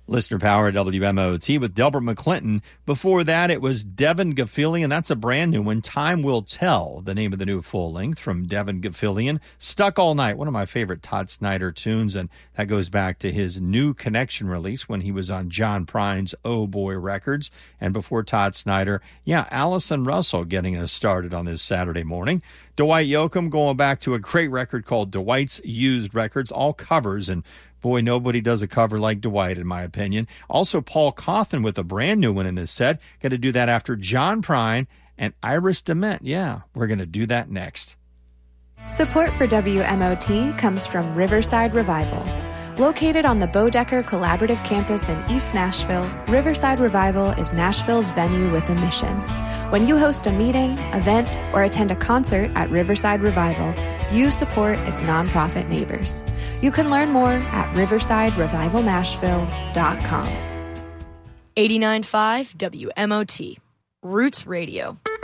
Listener Power WMOT with Delbert McClinton. Before that, it was Devin Gafilian. That's a brand new one. Time Will Tell, the name of the new full length from Devin Gafilian. Stuck All Night, one of my favorite Todd Snyder tunes, and that goes back to his New Connection release when he was on John Prine's Oh Boy Records. And before Todd Snyder, Allison Russell getting us started on this Saturday morning. Dwight Yoakam going back to a great record called Dwight's Used Records, all covers, and boy, nobody does a cover like Dwight, in my opinion. Also, Paul Cawthon with a brand new one in this set. Got to do that after John Prine and Iris DeMent. Yeah, we're going to do that next. Support for WMOT comes from Riverside Revival. Located on the Bodecker Collaborative Campus in East Nashville, Riverside Revival is Nashville's venue with a mission. When you host a meeting, event, or attend a concert at Riverside Revival, you support its nonprofit neighbors. You can learn more at riversiderevivalnashville.com. 89.5 WMOT, Roots Radio.